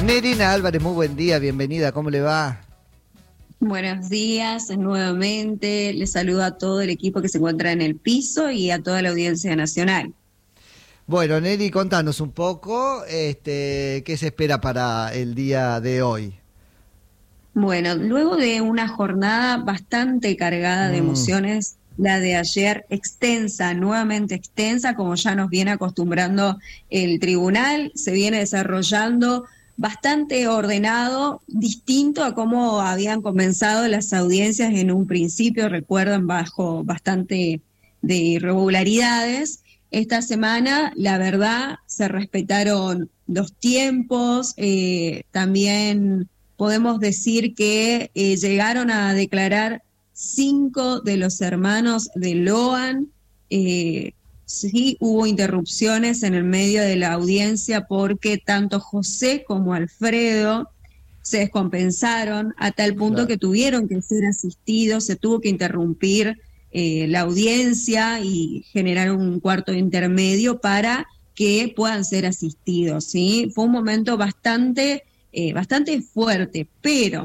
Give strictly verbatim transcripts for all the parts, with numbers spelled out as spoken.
Nerina Álvarez, muy buen día, bienvenida, ¿cómo le va? Buenos días nuevamente, les saludo a todo el equipo que se encuentra en el piso y a toda la audiencia nacional. Bueno, Neri, contanos un poco, este, ¿qué se espera para el día de hoy? Bueno, luego de una jornada bastante cargada de Mm. emociones, la de ayer extensa, nuevamente extensa, como ya nos viene acostumbrando el tribunal, se viene desarrollando bastante ordenado, distinto a cómo habían comenzado las audiencias en un principio, recuerdan, bajo bastante de irregularidades. Esta semana, la verdad, se respetaron los tiempos, eh, también podemos decir que eh, llegaron a declarar cinco de los hermanos de Loan. Eh, sí hubo interrupciones en el medio de la audiencia porque tanto José como Alfredo se descompensaron a tal punto Claro. que tuvieron que ser asistidos, se tuvo que interrumpir eh, la audiencia y generar un cuarto intermedio para que puedan ser asistidos, ¿sí? Fue un momento bastante, eh, bastante fuerte, pero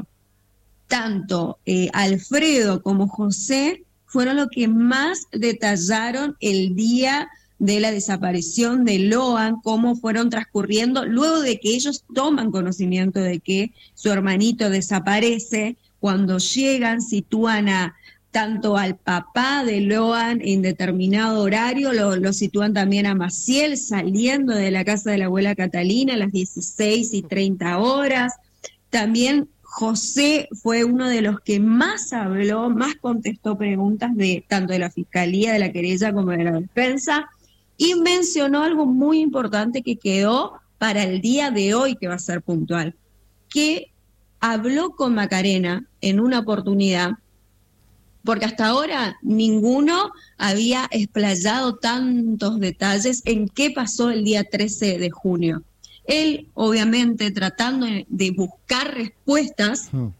tanto eh, Alfredo como José fueron los que más detallaron el día de la desaparición de Loan, cómo fueron transcurriendo, luego de que ellos toman conocimiento de que su hermanito desaparece. Cuando llegan, sitúan a tanto al papá de Loan en determinado horario, lo, lo sitúan también a Maciel saliendo de la casa de la abuela Catalina a las dieciséis y treinta horas. También José fue uno de los que más habló, más contestó preguntas de tanto de la Fiscalía, de la querella, como de la defensa, y mencionó algo muy importante que quedó para el día de hoy, que va a ser puntual, que habló con Macarena en una oportunidad, porque hasta ahora ninguno había explayado tantos detalles en qué pasó el día trece de junio. Él, obviamente, tratando de buscar respuestas, hmm.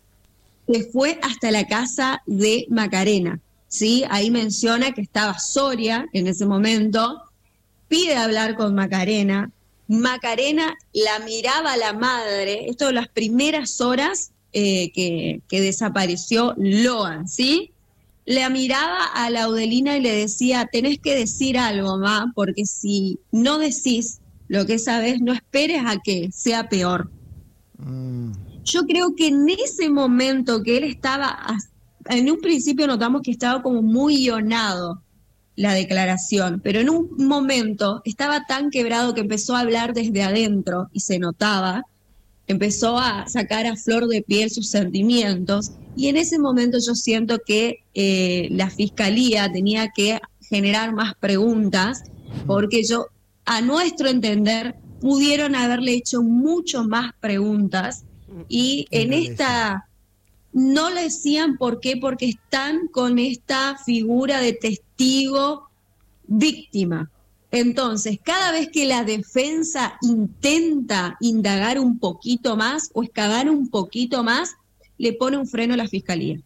se fue hasta la casa de Macarena, ¿sí? Ahí menciona que estaba Soria en ese momento, pide hablar con Macarena, Macarena la miraba a la madre, esto de las primeras horas eh, que, que desapareció Loan, ¿sí? La miraba a Laudelina y le decía, tenés que decir algo, ma, porque si no decís lo que sabes, no esperes a que sea peor. Mm. Yo creo que en ese momento que él estaba, en un principio notamos que estaba como muy ionado la declaración, pero en un momento estaba tan quebrado que empezó a hablar desde adentro y se notaba, empezó a sacar a flor de piel sus sentimientos, y en ese momento yo siento que eh, la fiscalía tenía que generar más preguntas, porque yo, a nuestro entender, pudieron haberle hecho mucho más preguntas, y en esta no le decían por qué, porque están con esta figura de testigo víctima. Entonces, cada vez que la defensa intenta indagar un poquito más o excavar un poquito más, le pone un freno a la fiscalía.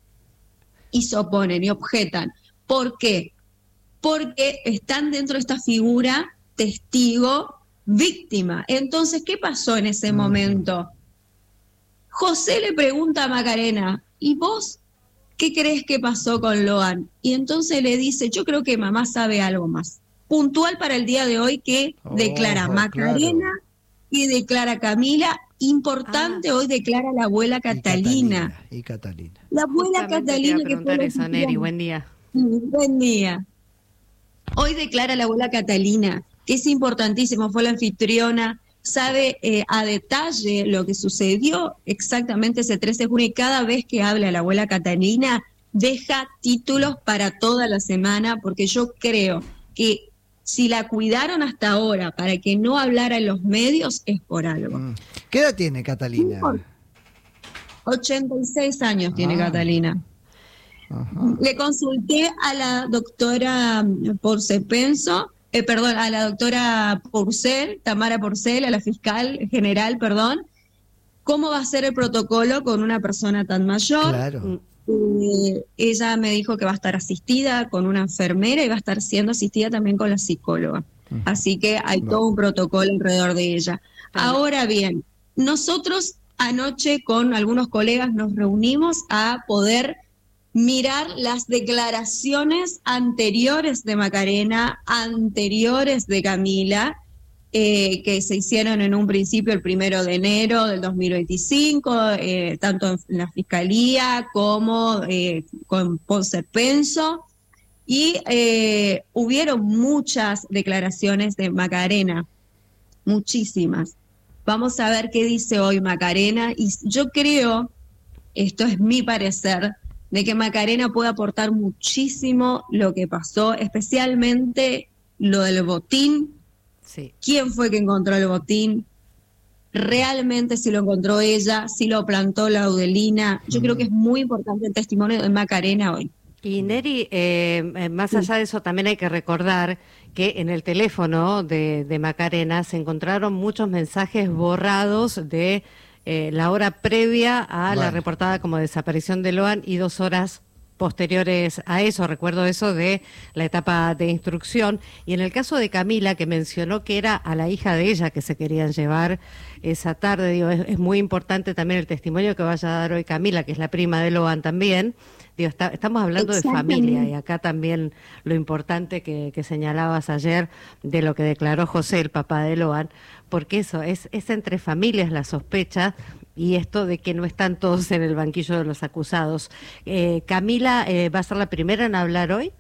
Y se oponen y objetan. ¿Por qué? Porque están dentro de esta figura testigo víctima. Entonces, ¿qué pasó en ese momento? José le pregunta a Macarena, ¿y vos qué crees que pasó con Loan? Y entonces le dice, yo creo que mamá sabe algo más. Puntual para el día de hoy que oh, declara Macarena, claro, y declara Camila. Importante, ah. hoy declara la abuela Catalina. Y Catalina. Y Catalina. La abuela Justamente Catalina. Te iba a preguntar eso, Neri, buen día. Buen día. Hoy declara la abuela Catalina, que es importantísimo, fue la anfitriona, sabe eh, a detalle lo que sucedió exactamente ese trece de junio, y cada vez que habla la abuela Catalina deja títulos para toda la semana, porque yo creo que si la cuidaron hasta ahora para que no hablara en los medios es por algo. ¿Qué edad tiene Catalina? ochenta y seis años ah. tiene Catalina. Ajá. Le consulté a la doctora Porcepenso, eh, perdón, a la doctora Porcel, Tamara Porcel, a la fiscal general, perdón, cómo va a ser el protocolo con una persona tan mayor. Claro. Eh, ella me dijo que va a estar asistida con una enfermera y va a estar siendo asistida también con la psicóloga. Uh-huh. Así que hay no. todo un protocolo alrededor de ella. Ahora bien, nosotros anoche con algunos colegas nos reunimos a poder mirar las declaraciones anteriores de Macarena, anteriores de Camila, eh, que se hicieron en un principio el primero de enero del dos mil veinticinco, eh, tanto en la Fiscalía como eh, con Ponce Penso, y eh, hubieron muchas declaraciones de Macarena, muchísimas. Vamos a ver qué dice hoy Macarena, y yo creo, esto es mi parecer, de que Macarena puede aportar muchísimo lo que pasó, especialmente lo del botín. Sí. ¿Quién fue que encontró el botín? Realmente si lo encontró ella, si lo plantó Laudelina. Yo mm. creo que es muy importante el testimonio de Macarena hoy. Y Neri, eh, más allá de eso también hay que recordar que en el teléfono de, de Macarena se encontraron muchos mensajes borrados de eh, la hora previa a bueno. la reportada como desaparición de Loan y dos horas posteriores a eso. Recuerdo eso de la etapa de instrucción. Y en el caso de Camila, que mencionó que era a la hija de ella que se querían llevar esa tarde, digo, es, es muy importante también el testimonio que vaya a dar hoy Camila, que es la prima de Loan también. Digo, está, estamos hablando de familia, y acá también lo importante que, que señalabas ayer de lo que declaró José, el papá de Loan, porque eso, es, es entre familias la sospecha, y esto de que no están todos en el banquillo de los acusados. Eh, Camila, eh, ¿va a ser la primera en hablar hoy?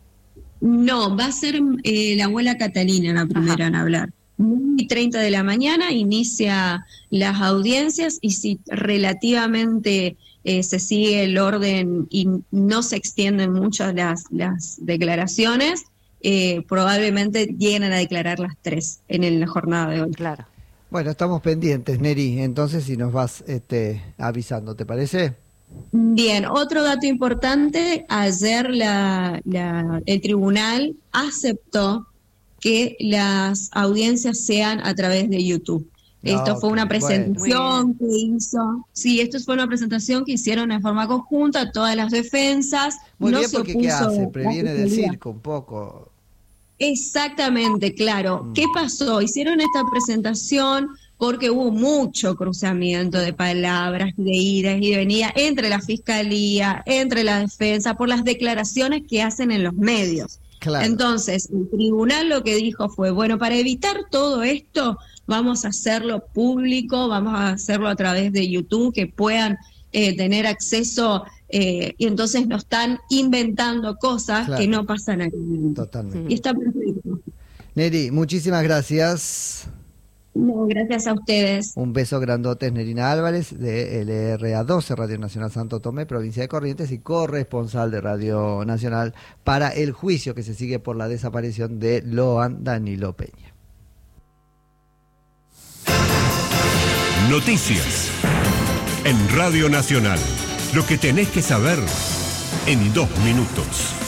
No, va a ser eh, la abuela Catalina la primera Ajá. en hablar. nueve y treinta de la mañana inicia las audiencias, y si relativamente eh, se sigue el orden y no se extienden mucho las, las declaraciones, eh, probablemente lleguen a declarar las tres en, el, en la jornada de hoy. Claro. Bueno, estamos pendientes, Neri, entonces si nos vas este, avisando, ¿te parece? Bien, otro dato importante, ayer la, la, el tribunal aceptó que las audiencias sean a través de YouTube. No, esto fue una presentación bueno. que hizo, sí, esto fue una presentación que hicieron en forma conjunta todas las defensas. Muy no bien, se porque opuso, ¿qué hace? Previene del circo un poco. Exactamente, claro. Mm. ¿Qué pasó? Hicieron esta presentación porque hubo mucho cruzamiento de palabras, de idas y de venidas entre la Fiscalía, entre la defensa, por las declaraciones que hacen en los medios. Claro. Entonces, el tribunal lo que dijo fue, bueno, para evitar todo esto, vamos a hacerlo público, vamos a hacerlo a través de YouTube, que puedan eh, tener acceso, eh, y entonces no están inventando cosas claro. que no pasan aquí. Totalmente. Y está perfecto. Neri, muchísimas gracias. No, gracias a ustedes. Un beso grandote, Nerina Álvarez, de L R A doce, Radio Nacional Santo Tomé, provincia de Corrientes, y corresponsal de Radio Nacional para el juicio que se sigue por la desaparición de Loan Danilo Peña. Noticias en Radio Nacional. Lo que tenés que saber en dos minutos.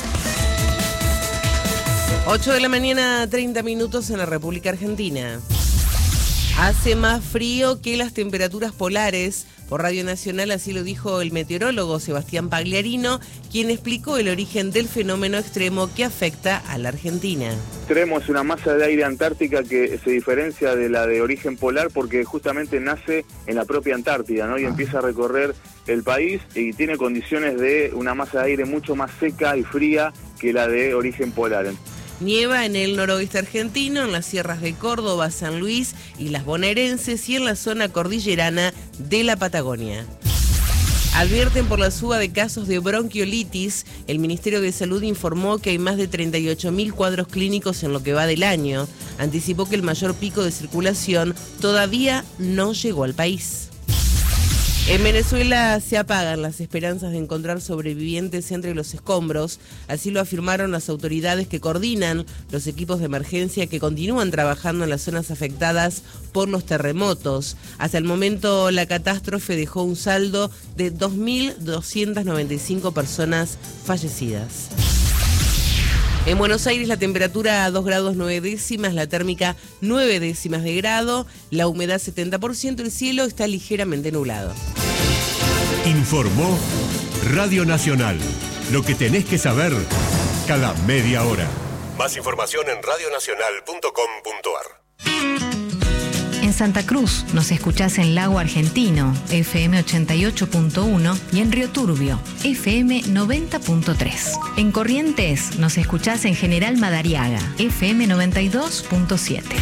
ocho de la mañana, treinta minutos en la República Argentina. Hace más frío que las temperaturas polares. Por Radio Nacional así lo dijo el meteorólogo Sebastián Pagliarino, quien explicó el origen del fenómeno extremo que afecta a la Argentina. Extremo es una masa de aire antártica que se diferencia de la de origen polar porque justamente nace en la propia Antártida, ¿no? Y empieza a recorrer el país y tiene condiciones de una masa de aire mucho más seca y fría que la de origen polar. Nieva en el noroeste argentino, en las sierras de Córdoba, San Luis y las bonaerenses, y en la zona cordillerana de la Patagonia. Advierten por la suba de casos de bronquiolitis. El Ministerio de Salud informó que hay más de treinta y ocho mil cuadros clínicos en lo que va del año. Anticipó que el mayor pico de circulación todavía no llegó al país. En Venezuela se apagan las esperanzas de encontrar sobrevivientes entre los escombros. Así lo afirmaron las autoridades que coordinan los equipos de emergencia que continúan trabajando en las zonas afectadas por los terremotos. Hasta el momento, la catástrofe dejó un saldo de dos mil doscientas noventa y cinco personas fallecidas. En Buenos Aires la temperatura a dos grados nueve décimas, la térmica nueve décimas de grado, la humedad setenta por ciento, el cielo está ligeramente nublado. Informó Radio Nacional. Lo que tenés que saber cada media hora. Más información en radio nacional punto com punto a r. En Santa Cruz nos escuchás en Lago Argentino, F M ochenta y ocho punto uno, y en Río Turbio, F M noventa punto tres. En Corrientes nos escuchás en General Madariaga, F M noventa y dos punto siete.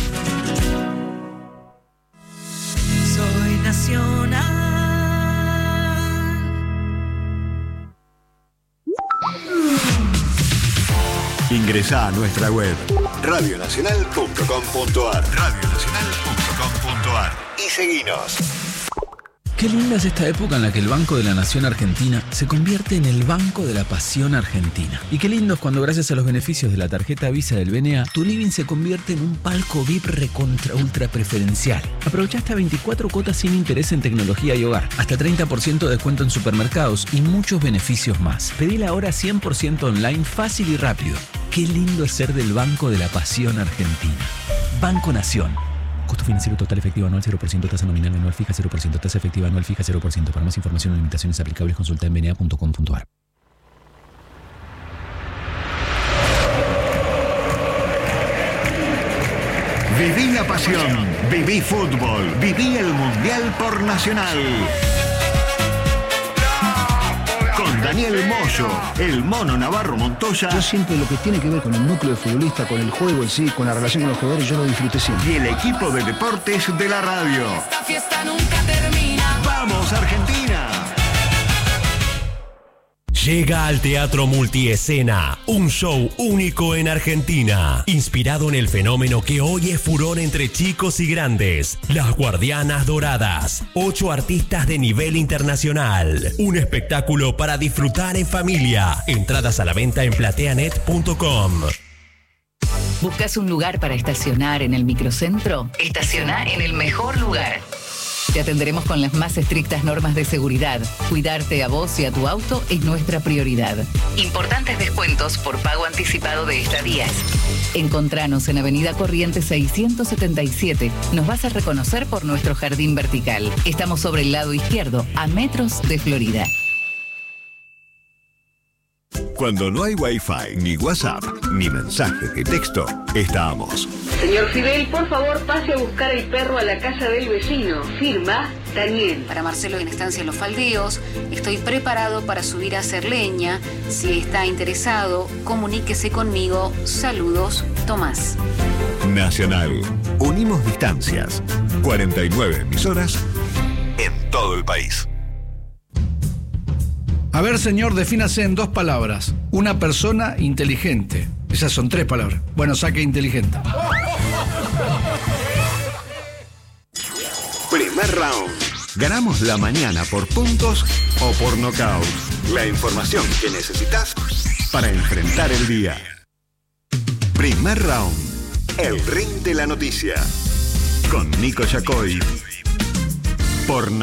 Soy nacional. Ingresá a nuestra web radio nacional punto com punto ar radio nacional punto com punto ar y seguinos. Qué linda es esta época en la que el Banco de la Nación Argentina se convierte en el Banco de la Pasión Argentina. Y qué lindo es cuando, gracias a los beneficios de la tarjeta Visa del B N A, tu living se convierte en un palco V I P recontra ultra preferencial. Aprovecha hasta veinticuatro cuotas sin interés en tecnología y hogar, hasta treinta por ciento de descuento en supermercados y muchos beneficios más. Pedila ahora cien por ciento online, fácil y rápido. Qué lindo es ser del Banco de la Pasión Argentina. Banco Nación. Costo financiero total efectivo anual cero por ciento, tasa nominal anual fija cero por ciento, tasa efectiva anual fija cero por ciento. Para más información o limitaciones aplicables, consulta en b n a punto com punto ar. Viví la pasión, viví fútbol, viví el Mundial por Nacional. Con Daniel Moyo, el Mono Navarro Montoya. Yo siempre lo que tiene que ver con el núcleo de futbolista, con el juego en sí, con la relación con los jugadores, yo lo disfruté siempre. Y el equipo de deportes de la radio. Esta fiesta nunca termina. ¡Vamos, Argentina! Llega al Teatro Multiescena, un show único en Argentina, inspirado en el fenómeno que hoy es furor entre chicos y grandes, Las Guardianas Doradas, ocho artistas de nivel internacional, un espectáculo para disfrutar en familia, entradas a la venta en plateanet punto com. ¿Buscas un lugar para estacionar en el microcentro? Estaciona en el mejor lugar. Te atenderemos con las más estrictas normas de seguridad. Cuidarte a vos y a tu auto es nuestra prioridad. Importantes descuentos por pago anticipado de estadías. Encontranos en Avenida Corrientes seiscientos setenta y siete. Nos vas a reconocer por nuestro jardín vertical. Estamos sobre el lado izquierdo, a metros de Florida. Cuando no hay Wi-Fi, ni WhatsApp, ni mensaje de texto, estamos. Señor Fidel, por favor, pase a buscar el perro a la casa del vecino. Firma, Daniel. Para Marcelo en Estancia Los Faldeos, estoy preparado para subir a hacer leña. Si está interesado, comuníquese conmigo. Saludos, Tomás. Nacional. Unimos distancias. cuarenta y nueve emisoras en todo el país. A ver, señor, defínase en dos palabras. Una persona inteligente. Esas son tres palabras. Bueno, saque inteligente. Primer round. Ganamos la mañana por puntos o por nocaut. La información que necesitas para enfrentar el día. Primer round. El ring de la noticia. Con Nico Yacoy. Por